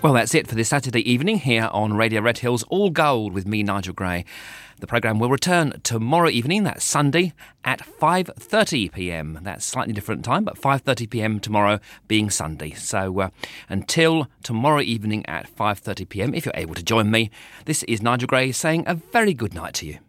Well, that's it for this Saturday evening here on Radio Red Hills All Gold with me, Nigel Gray. The programme will return tomorrow evening, that's Sunday, at 5:30pm. That's a slightly different time, but 5:30pm tomorrow being Sunday. So until tomorrow evening at 5:30pm, if you're able to join me, this is Nigel Gray saying a very good night to you.